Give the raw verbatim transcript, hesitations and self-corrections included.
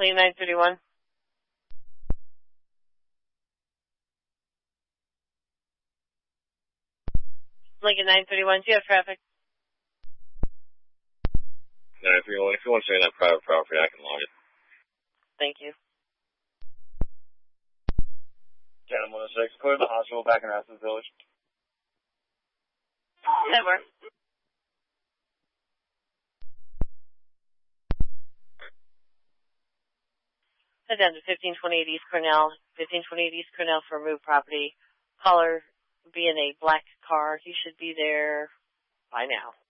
Lane nine thirty-one. Lincoln nine thirty-one, do you have traffic? nine thirty-one, if you want to stay in that private property, I can log it. Thank you. Canon one oh six, clear the hospital back in Rasmus Village. That works. Head down to fifteen twenty-eight East Cornell. fifteen twenty-eight East Cornell for move property. Caller be in a black car. He should be there by now.